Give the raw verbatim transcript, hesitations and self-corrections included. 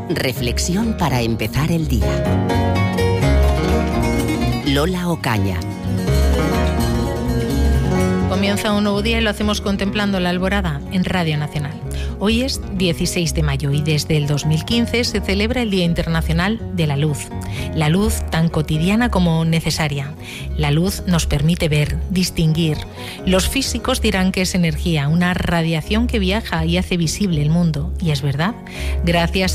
Reflexión para empezar el día. Lola Ocaña. Comienza un nuevo día y lo hacemos contemplando la alborada en Radio Nacional. Hoy es dieciséis de mayo y desde el dos mil quince se celebra el Día Internacional de la Luz. La luz tan cotidiana como necesaria. La luz nos permite ver, distinguir. Los físicos dirán que es energía, una radiación que viaja y hace visible el mundo. Y es verdad, gracias